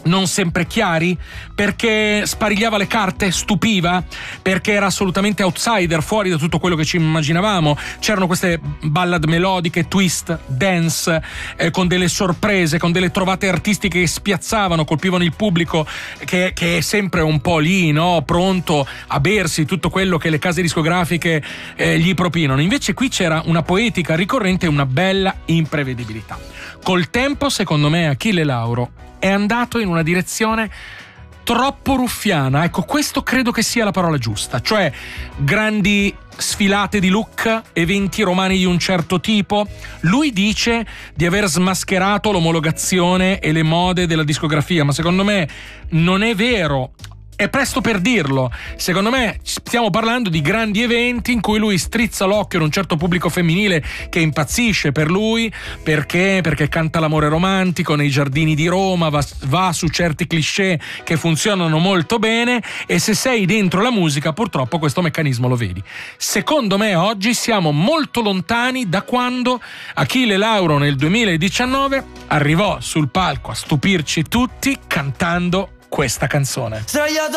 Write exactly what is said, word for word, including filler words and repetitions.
non sempre chiari, perché sparigliava le carte, stupiva, perché era assolutamente outsider, fuori da tutto quello che ci immaginavamo. C'erano queste ballad melodiche, twist, dance, eh, con delle sorprese, con delle trovate artistiche che spiazzavano, colpivano il pubblico che, che è sempre un po' lì, no? Pronto a bersi tutto quello che le case discografiche eh, gli propinano. Invece qui c'era una poetica ricorrente e una bella imprevedibilità. Col tempo, secondo me, Achille Lauro è andato in una direzione troppo ruffiana. Ecco, questo credo che sia la parola giusta. Cioè, grandi sfilate di look, eventi romani di un certo tipo. Lui dice di aver smascherato l'omologazione e le mode della discografia, ma secondo me non è vero. È presto per dirlo. Secondo me stiamo parlando di grandi eventi in cui lui strizza l'occhio ad un certo pubblico femminile che impazzisce per lui, perché perché canta l'amore romantico nei giardini di Roma, va, va su certi cliché che funzionano molto bene, e se sei dentro la musica purtroppo questo meccanismo lo vedi. Secondo me oggi siamo molto lontani da quando Achille Lauro nel duemiladiciannove arrivò sul palco a stupirci tutti cantando questa canzone.